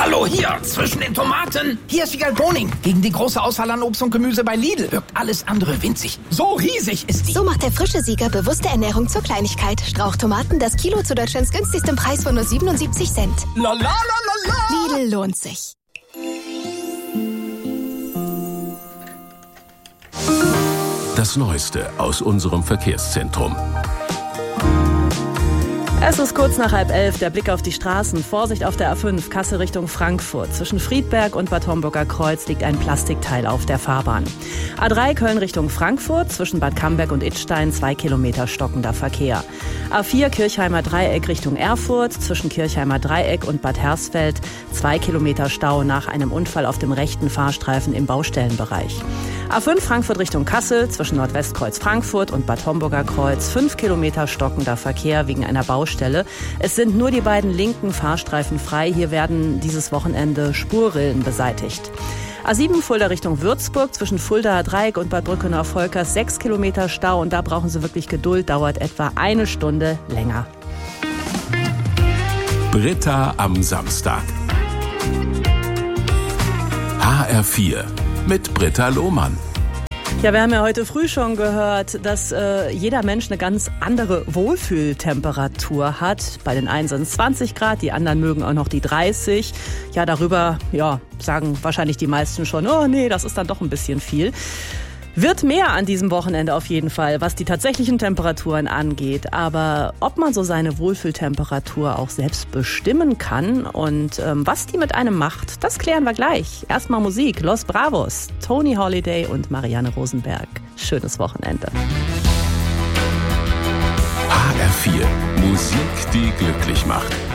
Hallo, hier, zwischen den Tomaten. Hier ist Wiegald Boning. Gegen die große Auswahl an Obst und Gemüse bei Lidl wirkt alles andere winzig. So riesig ist die. So macht der frische Sieger bewusste Ernährung zur Kleinigkeit. Strauchtomaten, das Kilo zu Deutschlands günstigstem Preis von nur 77 Cent. La la la la la. Lidl lohnt sich. Das Neueste aus unserem Verkehrszentrum. Es ist kurz nach 10:30, der Blick auf die Straßen. Vorsicht auf der A5, Kassel Richtung Frankfurt. Zwischen Friedberg und Bad Homburger Kreuz liegt ein Plastikteil auf der Fahrbahn. A3 Köln Richtung Frankfurt, zwischen Bad Camberg und Idstein 2 Kilometer stockender Verkehr. A4 Kirchheimer Dreieck Richtung Erfurt, zwischen Kirchheimer Dreieck und Bad Hersfeld 2 Kilometer Stau nach einem Unfall auf dem rechten Fahrstreifen im Baustellenbereich. A5 Frankfurt Richtung Kassel, zwischen Nordwestkreuz Frankfurt und Bad Homburger Kreuz 5 Kilometer stockender Verkehr wegen einer Baustelle. Es sind nur die beiden linken Fahrstreifen frei. Hier werden dieses Wochenende Spurrillen beseitigt. A7 Fulda Richtung Würzburg, zwischen Fuldaer Dreieck und Bad Brückenau-Volkers 6 Kilometer Stau. Und da brauchen Sie wirklich Geduld, dauert etwa eine Stunde länger. Britta am Samstag. HR4 mit Britta Lohmann. Ja, wir haben ja heute früh schon gehört, dass jeder Mensch eine ganz andere Wohlfühltemperatur hat. Bei den einen sind es 20 Grad, die anderen mögen auch noch die 30. Ja, darüber sagen wahrscheinlich die meisten schon, oh nee, das ist dann doch ein bisschen viel. Wird mehr an diesem Wochenende auf jeden Fall, was die tatsächlichen Temperaturen angeht. Aber ob man so seine Wohlfühltemperatur auch selbst bestimmen kann und was die mit einem macht, das klären wir gleich. Erstmal Musik, Los Bravos, Tony Holiday und Marianne Rosenberg. Schönes Wochenende. HR4, Musik, die glücklich macht.